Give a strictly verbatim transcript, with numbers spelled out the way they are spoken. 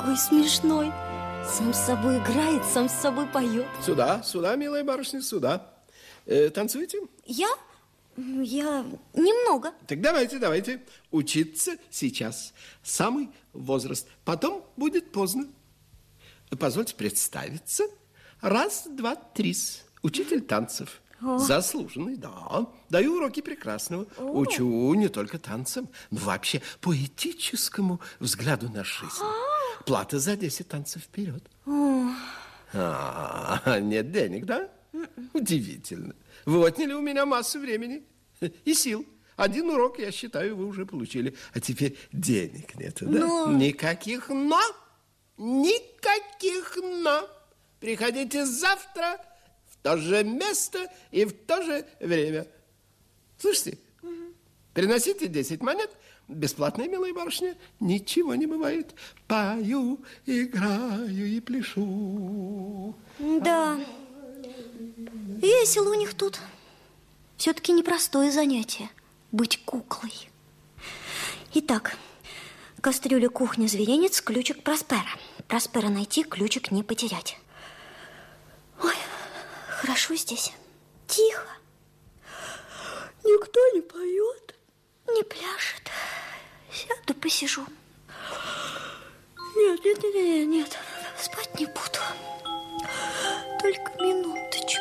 Какой смешной. Сам с собой играет, сам с собой поет. Сюда, сюда, милая барышня, сюда. Э, танцуете? Я? Я немного. Так давайте, давайте. Учиться сейчас. Самый возраст. Потом будет поздно. Позвольте представиться. Раз, два, три. Учитель танцев. О. Заслуженный, да. Даю уроки прекрасного. О. Учу не только танцам, но вообще поэтическому взгляду на жизнь. О. Плата за десять танцев вперед. О. А, нет денег, да? Mm-mm. Удивительно. Вы отняли у меня массу времени и сил. Один урок, я считаю, вы уже получили. А теперь денег нет, да? Но... Никаких «но». Никаких «но». Приходите завтра в то же место и в то же время. Слушайте, угу. Приносите десять монет. Бесплатная, милая барышня, ничего не бывает. Пою, играю и пляшу. Да, весело у них тут. Все-таки непростое занятие быть куклой. Итак, кастрюля, кухня, зверинец, ключик Проспера. Проспера найти, ключик не потерять. Ой, хорошо здесь. Тихо. Никто не поет, не пляшет. Сяду, посижу. Нет, нет, нет, нет, спать не буду. Только минуту.